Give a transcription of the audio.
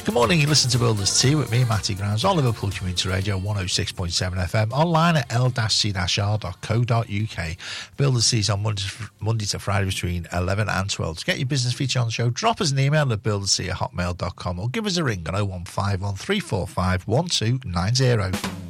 Good morning, you listen to Builders Tea with me, Matty Grounds, on Liverpool Community Radio 106.7 FM, online at l-c-r.co.uk. Builders Tea is on Monday to Friday between 11 and 12. To get your business feature on the show, drop us an email at builderstea@hotmail.com or give us a ring on 0151 345 1290.